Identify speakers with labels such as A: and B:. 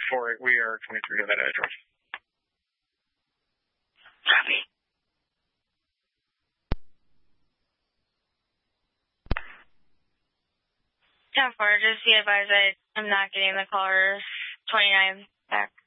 A: We are 23 of that address.
B: Copy.
C: 10-4, just be advised I am not getting the callers 29 back.